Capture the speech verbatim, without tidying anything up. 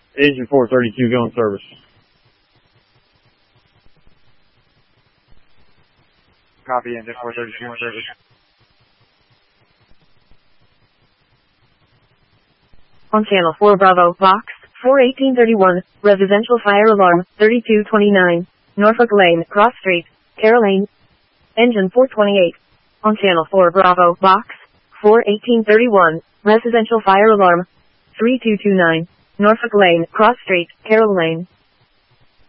Engine four thirty-two, go in service. Copy, engine four thirty-two in service. On channel four Bravo, box four eighteen thirty-one, residential fire alarm, thirty-two twenty-nine, Norfolk Lane, Cross Street, Carroll Lane. Engine four twenty-eight. On channel four Bravo, box four eighteen thirty-one, residential fire alarm, three two two nine, Norfolk Lane, Cross Street, Carroll Lane.